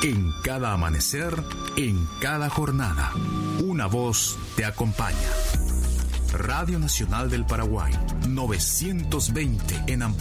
En cada amanecer, en cada jornada, una voz te acompaña. Radio Nacional del Paraguay, 920 en amplitud.